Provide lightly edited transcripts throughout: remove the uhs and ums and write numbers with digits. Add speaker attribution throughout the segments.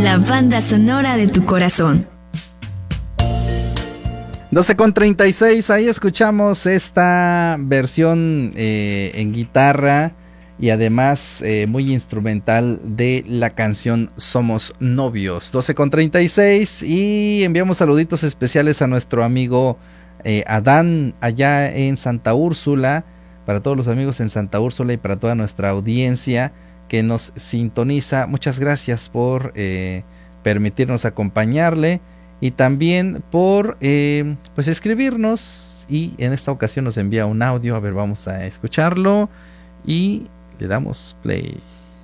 Speaker 1: la banda sonora de tu corazón.
Speaker 2: 12:36, ahí escuchamos esta versión en guitarra y además muy instrumental de la canción Somos Novios. 12:36 y enviamos saluditos especiales a nuestro amigo Adán allá en Santa Úrsula, para todos los amigos en Santa Úrsula y para toda nuestra audiencia que nos sintoniza. Muchas gracias por permitirnos acompañarle y también por pues escribirnos, y en esta ocasión nos envía un audio. A ver, vamos a escucharlo y le damos play.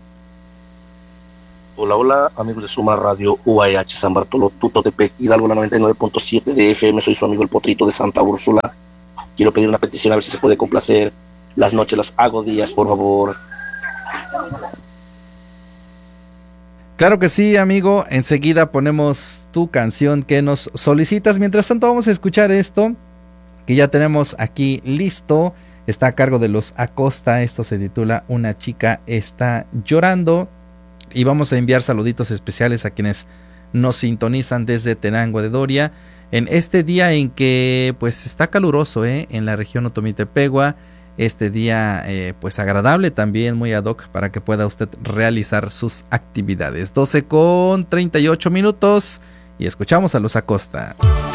Speaker 3: Hola, hola, amigos de Suma Radio UAH San Bartolo, Tutotepec, Hidalgo, la 99.7 de FM. Soy su amigo el Potrito de Santa Úrsula. Quiero pedir una petición, a ver si se puede complacer. Las noches las hago días, por favor.
Speaker 2: Claro que sí, amigo. Enseguida ponemos tu canción que nos solicitas. Mientras tanto, vamos a escuchar esto que ya tenemos aquí listo. Está a cargo de los Acosta. Esto se titula Una chica está llorando. Y vamos a enviar saluditos especiales a quienes nos sintonizan desde Tenango de Doria en este día en que pues está caluroso en la región Otomitepegua. Este día pues agradable también, muy ad hoc para que pueda usted realizar sus actividades. 12:38 y escuchamos a los Acosta.